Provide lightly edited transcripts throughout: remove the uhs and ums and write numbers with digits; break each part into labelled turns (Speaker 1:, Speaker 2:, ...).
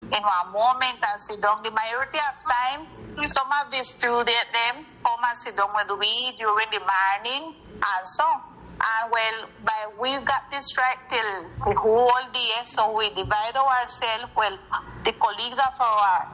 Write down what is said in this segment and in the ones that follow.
Speaker 1: in one moment and sit down. The majority of time, some of the students, them come and sit down with we during the morning and so. And well, but we got this right till the whole day, so we divide ourselves. Well, the colleagues of our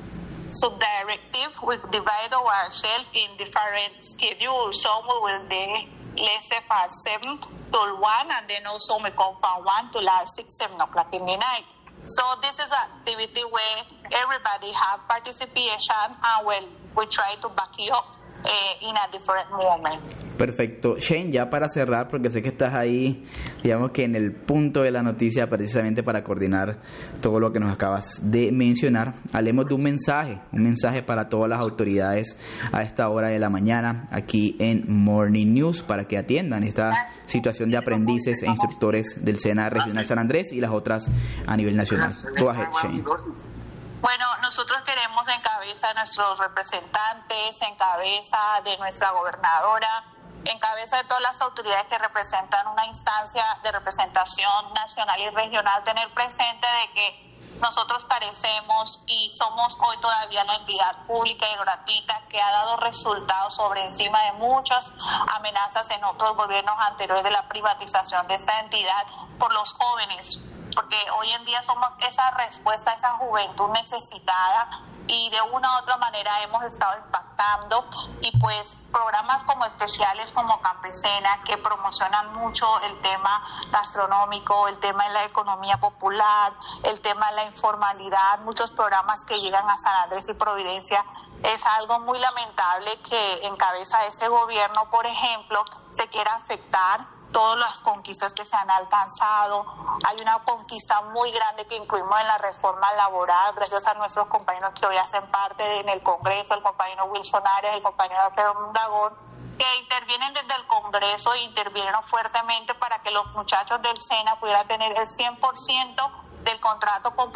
Speaker 1: subdirective, we divide ourselves in different schedules. Some we will day lesson from 7 till 1, and then also we come from 1 to 6, 7 o'clock in the night. So this is an activity where everybody have participation, and well, we try to back you up in a different moment.
Speaker 2: Perfecto. Shane, ya para cerrar, porque sé que estás ahí, digamos que en el punto de la noticia, precisamente para coordinar todo lo que nos acabas de mencionar, hablemos de un mensaje para todas las autoridades a esta hora de la mañana aquí en Morning News, para que atiendan esta situación de aprendices e instructores del SENA Regional San Andrés y las otras a nivel nacional. Go ahead, Shane.
Speaker 1: Bueno, nosotros queremos en cabeza de nuestros representantes, en cabeza de nuestra gobernadora, en cabeza de todas las autoridades que representan una instancia de representación nacional y regional, tener presente de que nosotros carecemos y somos hoy todavía la entidad pública y gratuita que ha dado resultados sobre encima de muchas amenazas en otros gobiernos anteriores de la privatización de esta entidad por los jóvenes, porque hoy en día somos esa respuesta a esa juventud necesitada y de una u otra manera hemos estado impactando, y pues programas como especiales como Campesina, que promocionan mucho el tema gastronómico, el tema de la economía popular, el tema de la informalidad, muchos programas que llegan a San Andrés y Providencia. Es algo muy lamentable que en cabeza de este gobierno, por ejemplo, se quiera afectar todas las conquistas que se han alcanzado. Hay una conquista muy grande que incluimos en la reforma laboral, gracias a nuestros compañeros que hoy hacen parte en el Congreso, el compañero Wilson Arias, el compañero Alfredo Mondagón, que intervienen desde el Congreso e intervinieron fuertemente para que los muchachos del SENA pudieran tener el 100% del contrato con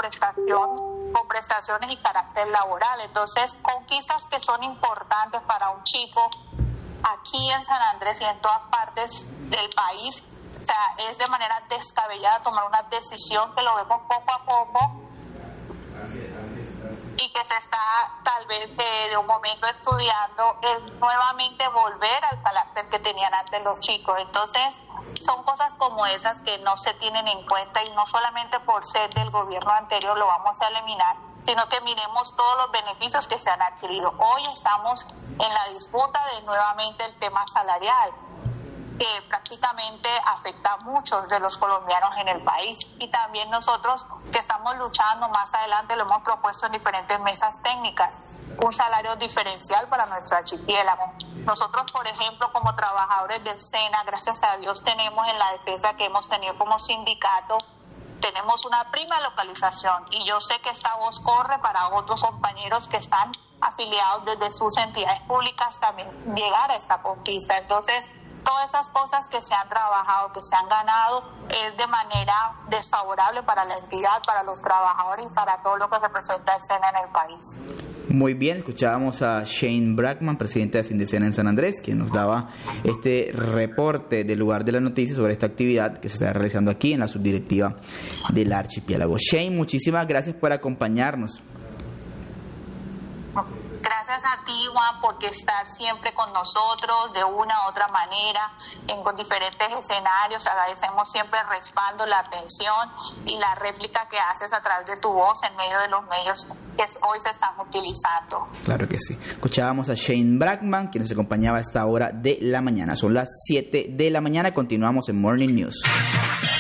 Speaker 1: prestaciones y carácter laboral. Entonces, conquistas que son importantes para un chico aquí en San Andrés y en todas partes del país. O sea, es de manera descabellada tomar una decisión que lo vemos poco a poco y que se está tal vez de un momento estudiando el nuevamente volver al carácter que tenían antes los chicos. Entonces son cosas como esas que no se tienen en cuenta, y no solamente por ser del gobierno anterior lo vamos a eliminar, sino que miremos todos los beneficios que se han adquirido. Hoy estamos en la disputa de nuevamente el tema salarial, que prácticamente afecta a muchos de los colombianos en el país, y también nosotros que estamos luchando más adelante lo hemos propuesto en diferentes mesas técnicas, un salario diferencial para nuestro archipiélago. Nosotros, por ejemplo, como trabajadores del SENA, gracias a Dios tenemos en la defensa que hemos tenido como sindicato, tenemos una prima de localización, y yo sé que esta voz corre para otros compañeros que están afiliados desde sus entidades públicas también llegar a esta conquista. Entonces, todas estas cosas que se han trabajado, que se han ganado, es de manera desfavorable para la entidad, para los trabajadores y para todo lo que representa el SENA en el país.
Speaker 2: Muy bien, escuchábamos a Shane Brackman, presidente de Sindesena en San Andrés, quien nos daba este reporte del lugar de la noticia sobre esta actividad que se está realizando aquí en la subdirectiva del archipiélago. Shane, muchísimas gracias por acompañarnos.
Speaker 1: Gracias a ti, Juan, por estar siempre con nosotros de una u otra manera, con diferentes escenarios. Agradecemos siempre el respaldo, la atención y la réplica que haces a través de tu voz en medio de los medios que hoy se están utilizando.
Speaker 2: Claro que sí. Escuchábamos a Shane Brackman, quien nos acompañaba a esta hora de la mañana. Son las 7 de la mañana. Continuamos en Morning News.